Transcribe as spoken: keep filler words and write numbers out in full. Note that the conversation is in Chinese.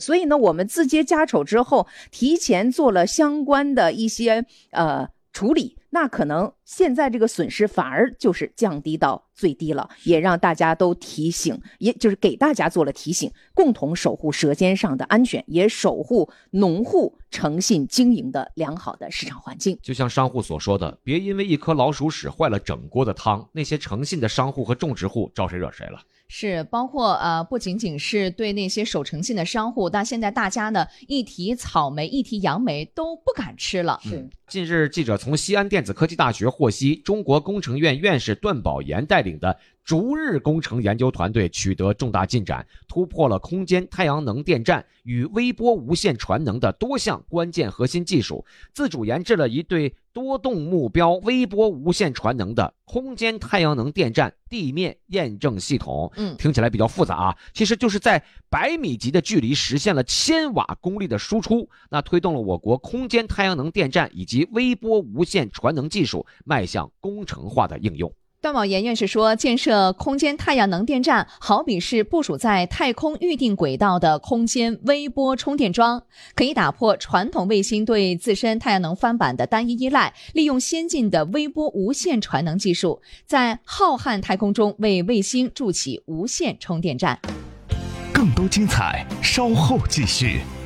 所以呢，我们自揭家丑之后，提前做了相关的一些呃处理，那可能现在这个损失反而就是降低到最低了，也让大家都提醒，也就是给大家做了提醒，共同守护舌尖上的安全，也守护农户诚信经营的良好的市场环境。 就像商户所说的，别因为一颗老鼠屎坏了整锅的汤，那些诚信的商户和种植户招谁惹谁了？ 是，包括呃，不仅仅是对那些守诚信的商户，但现在大家呢，一提草莓，一提杨梅都不敢吃了。 是。 嗯、近日，记者从西安电子科技大学获悉，中国工程院院士段宝岩带领的逐日工程研究团队取得重大进展，突破了空间太阳能电站与微波无线传能的多项关键核心技术，自主研制了一对多动目标微波无线传能的空间太阳能电站地面验证系统。 嗯， 听起来比较复杂啊，其实就是在百米级的距离实现了千瓦功率的输出，那推动了我国空间太阳能电站以及微波无线传能技术迈向工程化的应用。 段宝岩院士说，建设空间太阳能电站好比是部署在太空预定轨道的空间微波充电桩，可以打破传统卫星对自身太阳能翻版的单一依赖，利用先进的微波无线传能技术，在浩瀚太空中为卫星筑起无线充电站。 更多精彩稍后继续。